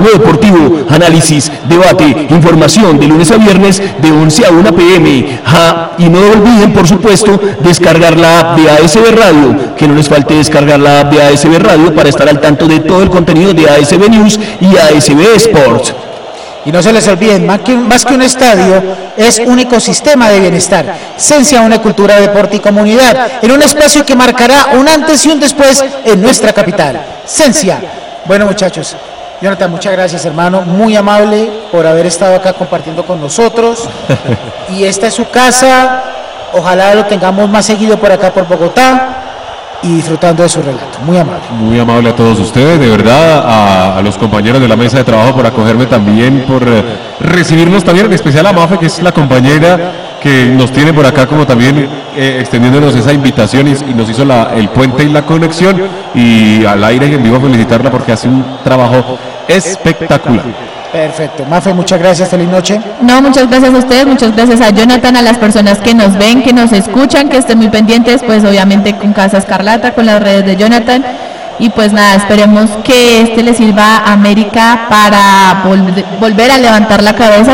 Blog Deportivo, análisis, debate, información de lunes a viernes de 11 a 1 p.m. Y no olviden, por supuesto, descargar la app de ASB Radio, que no les falte descargar la app de ASB Radio para estar al tanto de todo el contenido de ASB News y ASB Sports. Y no se les olviden, más que un estadio, es un ecosistema de bienestar. Cencia, una cultura de deporte y comunidad, en un espacio que marcará un antes y un después en nuestra capital. Cencia. Bueno, muchachos, Jonathan, muchas gracias, hermano, muy amable por haber estado acá compartiendo con nosotros. Y esta es su casa, ojalá lo tengamos más seguido por acá, por Bogotá, y disfrutando de su relato. Muy amable. Muy amable a todos ustedes, de verdad, a los compañeros de la mesa de trabajo por acogerme también, por recibirnos también, en especial a Mafe, que es la compañera que nos tiene por acá, como también extendiéndonos esa invitación y nos hizo el puente y la conexión, y al aire en vivo felicitarla porque hace un trabajo espectacular. Perfecto. Mafe, muchas gracias, feliz noche. No, muchas gracias a ustedes, muchas gracias a Jonathan, a las personas que nos ven, que nos escuchan, que estén muy pendientes, pues obviamente con Casa Escarlata, con las redes de Jonathan, y pues nada, esperemos que le sirva a América para volver a levantar la cabeza,